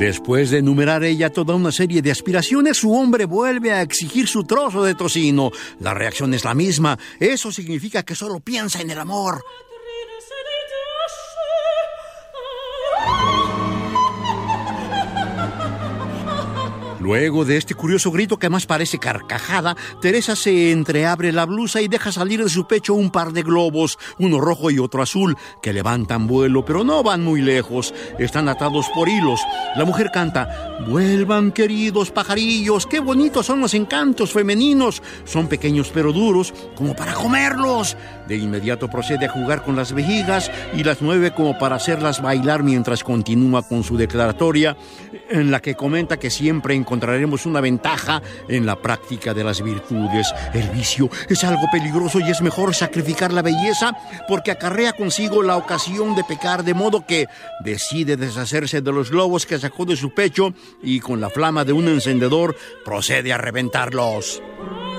Después de enumerar ella toda una serie de aspiraciones, su hombre vuelve a exigir su trozo de tocino. La reacción es la misma. Eso significa que solo piensa en el amor. Luego de este curioso grito que más parece carcajada, Teresa se entreabre la blusa y deja salir de su pecho un par de globos, uno rojo y otro azul, que levantan vuelo, pero no van muy lejos. Están atados por hilos. La mujer canta: «Vuelvan, queridos pajarillos, qué bonitos son los encantos femeninos. Son pequeños pero duros, como para comerlos». De inmediato procede a jugar con las vejigas y las mueve como para hacerlas bailar mientras continúa con su declaratoria, en la que comenta que siempre encontraremos una ventaja en la práctica de las virtudes. El vicio es algo peligroso y es mejor sacrificar la belleza porque acarrea consigo la ocasión de pecar, de modo que decide deshacerse de los globos que sacó de su pecho y con la flama de un encendedor procede a reventarlos.